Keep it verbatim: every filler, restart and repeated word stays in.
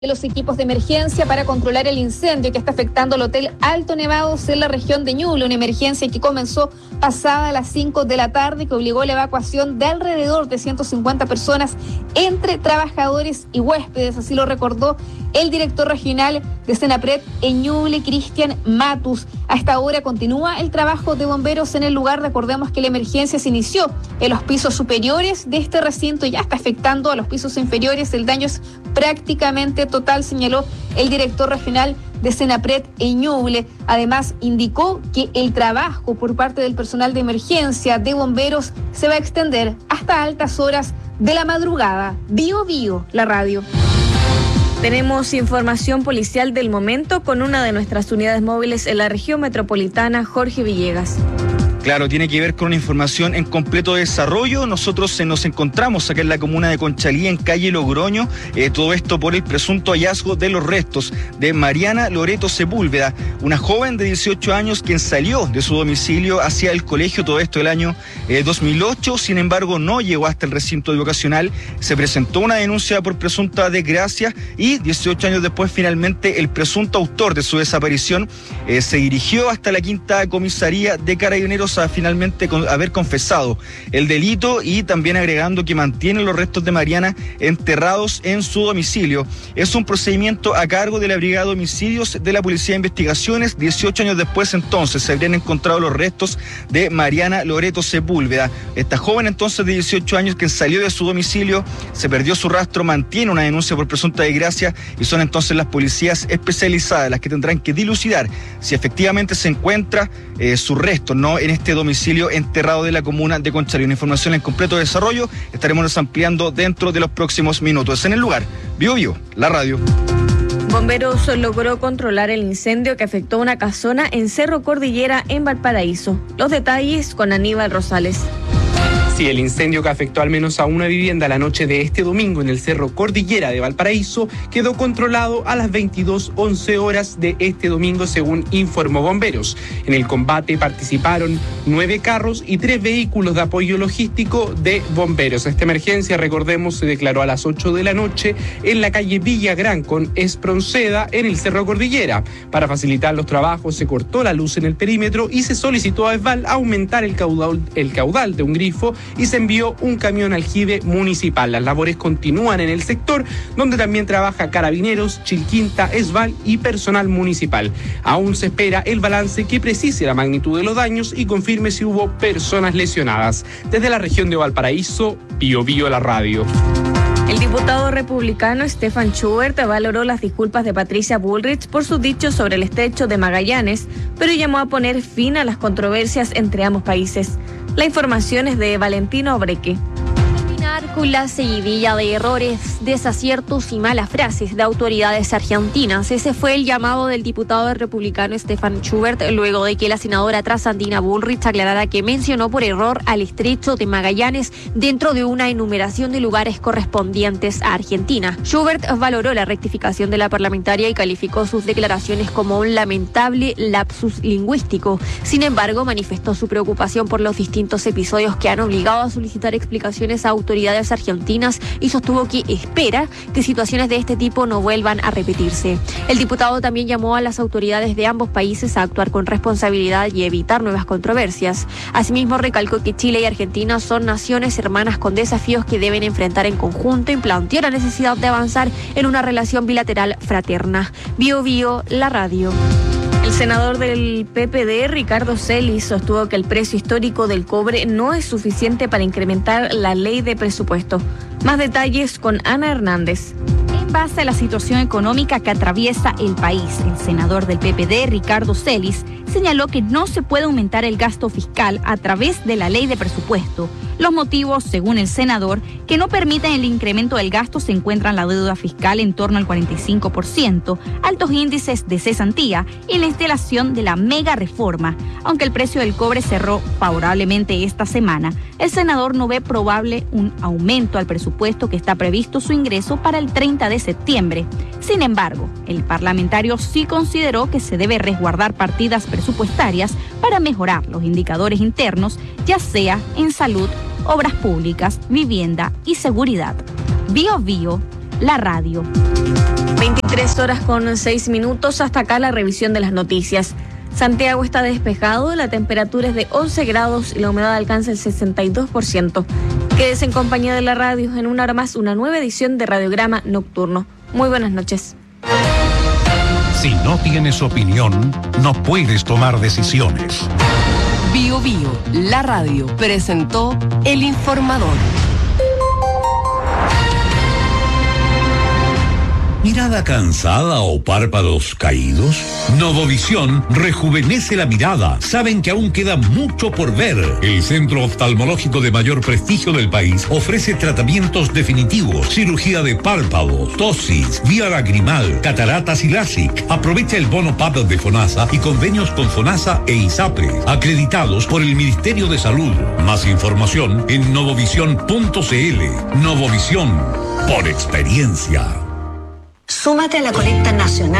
de los equipos de emergencia para controlar el incendio que está afectando al Hotel Alto Nevados en la región de Ñuble, una emergencia que comenzó pasada las cinco de la tarde que obligó a la evacuación de alrededor de ciento cincuenta personas entre trabajadores y huéspedes, así lo recordó el director regional de Senapred en Ñuble, Cristian Matus. A esta hora continúa el trabajo de bomberos en el lugar. Recordemos que la emergencia se inició en los pisos superiores de este recinto y ya está afectando a los pisos inferiores. El daño es prácticamente total, señaló el director regional de Senapred en Ñuble. Además, indicó que el trabajo por parte del personal de emergencia de bomberos se va a extender hasta altas horas de la madrugada. Bio Bio, la radio. Tenemos información policial del momento con una de nuestras unidades móviles en la región metropolitana, Jorge Villegas. Claro, tiene que ver con una información en completo desarrollo. Nosotros eh, nos encontramos acá en la comuna de Conchalí, en calle Logroño, eh, todo esto por el presunto hallazgo de los restos de Mariana Loreto Sepúlveda, una joven de dieciocho años quien salió de su domicilio hacia el colegio, todo esto el año eh, dos mil ocho, sin embargo no llegó hasta el recinto educacional, se presentó una denuncia por presunta desgracia y dieciocho años después finalmente el presunto autor de su desaparición eh, se dirigió hasta la quinta comisaría de Carabineros a finalmente con, haber confesado el delito y también agregando que mantiene los restos de Mariana enterrados en su domicilio. Es un procedimiento a cargo de la Brigada de Homicidios de la Policía de Investigaciones. dieciocho años después entonces se habrían encontrado los restos de Mariana Loreto Sepúlveda. Esta joven entonces de dieciocho años que salió de su domicilio, se perdió su rastro, mantiene una denuncia por presunta desgracia y son entonces las policías especializadas las que tendrán que dilucidar si efectivamente se encuentra eh, su resto, ¿no?, en este domicilio enterrado de la comuna de Conchalí. Una información en completo desarrollo, estaremos ampliando dentro de los próximos minutos. En el lugar, Bio Bio, la radio. Bomberos logró controlar el incendio que afectó una casona en Cerro Cordillera en Valparaíso. Los detalles con Aníbal Rosales. Sí, el incendio que afectó al menos a una vivienda la noche de este domingo en el Cerro Cordillera de Valparaíso quedó controlado a las veintidós once horas de este domingo, según informó Bomberos. En el combate participaron nueve carros y tres vehículos de apoyo logístico de Bomberos. Esta emergencia, recordemos, se declaró a las ocho de la noche en la calle Villagrán con Espronceda en el Cerro Cordillera. Para facilitar los trabajos se cortó la luz en el perímetro y se solicitó a ESVAL aumentar el caudal, el caudal de un grifo y se envió un camión aljibe municipal. Las labores continúan en el sector, donde también trabaja Carabineros, Chilquinta, ESVAL y personal municipal. Aún se espera el balance que precise la magnitud de los daños y confirme si hubo personas lesionadas. Desde la región de Valparaíso, Bio Bio, la radio. El diputado republicano Stefan Schubert valoró las disculpas de Patricia Bullrich por sus dichos sobre el estrecho de Magallanes, pero llamó a poner fin a las controversias entre ambos países. La información es de Valentino Obreque. Con la seguidilla de errores, desaciertos y malas frases de autoridades argentinas. Ese fue el llamado del diputado republicano Stefan Schubert luego de que la senadora trasandina Bullrich aclarara que mencionó por error al estrecho de Magallanes dentro de una enumeración de lugares correspondientes a Argentina. Schubert valoró la rectificación de la parlamentaria y calificó sus declaraciones como un lamentable lapsus lingüístico. Sin embargo, manifestó su preocupación por los distintos episodios que han obligado a solicitar explicaciones a autoridades argentinas y sostuvo que espera que situaciones de este tipo no vuelvan a repetirse. El diputado también llamó a las autoridades de ambos países a actuar con responsabilidad y evitar nuevas controversias. Asimismo, recalcó que Chile y Argentina son naciones hermanas con desafíos que deben enfrentar en conjunto y planteó la necesidad de avanzar en una relación bilateral fraterna. Bio Bio, la radio. El senador del P P D, Ricardo Celis, sostuvo que el precio histórico del cobre no es suficiente para incrementar la ley de presupuesto. Más detalles con Ana Hernández. En base a la situación económica que atraviesa el país, el senador del P P D, Ricardo Celis, señaló que no se puede aumentar el gasto fiscal a través de la ley de presupuesto. Los motivos, según el senador, que no permiten el incremento del gasto se encuentran la deuda fiscal en torno al cuarenta y cinco por ciento, altos índices de cesantía y la instalación de la mega reforma. Aunque el precio del cobre cerró favorablemente esta semana, el senador no ve probable un aumento al presupuesto que está previsto su ingreso para el treinta de septiembre. Sin embargo, el parlamentario sí consideró que se debe resguardar partidas presupuestarias para mejorar los indicadores internos, ya sea en salud, obras públicas, vivienda y seguridad. Bio Bio, la radio. diez horas con seis minutos, hasta acá la revisión de las noticias. Santiago está despejado, la temperatura es de once grados y la humedad alcanza el sesenta y dos por ciento. Quédese en compañía de la radio, en una hora más, una nueva edición de Radiograma Nocturno. Muy buenas noches. Si no tienes opinión, no puedes tomar decisiones. Bio Bio, la radio, presentó El Informador. ¿Mirada cansada o párpados caídos? Novovisión rejuvenece la mirada. Saben que aún queda mucho por ver. El centro oftalmológico de mayor prestigio del país ofrece tratamientos definitivos, cirugía de párpados, tosis, vía lagrimal, cataratas y LASIK. Aprovecha el bono P A D de FONASA y convenios con FONASA e ISAPRE, acreditados por el Ministerio de Salud. Más información en novovisión punto cl. Novovisión, por experiencia. Súmate a la colecta nacional